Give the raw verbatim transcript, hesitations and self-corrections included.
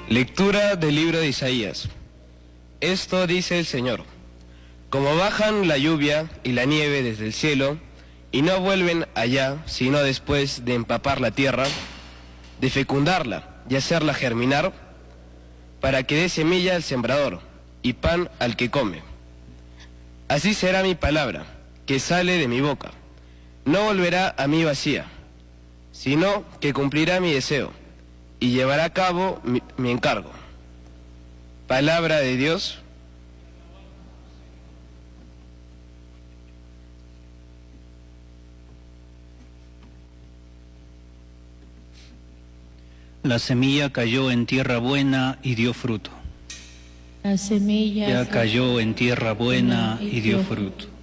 Lectura del libro de Isaías. Esto dice el Señor: como bajan la lluvia y la nieve desde el cielo, y no vuelven allá, sino después de empapar la tierra, de fecundarla y hacerla germinar, para que dé semilla al sembrador y pan al que come. Así será mi palabra, que sale de mi boca. No volverá a mí vacía, sino que cumplirá mi deseo y llevará a cabo mi, mi encargo. Palabra de Dios. La semilla cayó en tierra buena y dio fruto. La semilla Ya cayó en tierra buena y dio fruto.